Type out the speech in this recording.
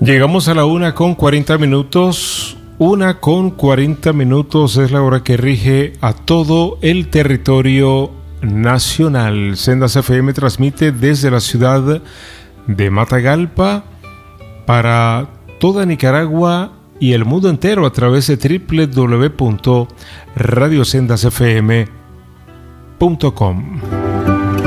Llegamos a la 1:40. 1:40 es la hora que rige a todo el territorio nacional. Sendas FM transmite desde la ciudad de Matagalpa para toda Nicaragua y el mundo entero a través de www.radiosendasfm.com.